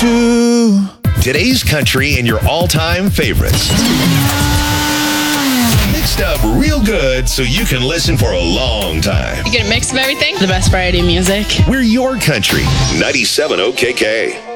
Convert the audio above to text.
to. Today's country and your all-time favorites. Mixed up real good so you can listen for a long time. You get a mix of everything. The best variety of music. We're your country. 97 OKK.